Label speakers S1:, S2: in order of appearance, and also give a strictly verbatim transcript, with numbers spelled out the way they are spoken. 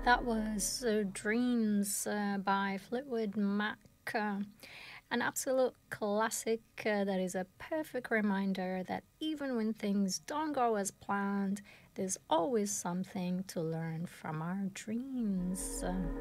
S1: That was uh, Dreams uh, by Fleetwood Mac. Uh, an absolute classic uh, that is a perfect reminder that even when things don't go as planned, there's always something to learn from our dreams. Uh,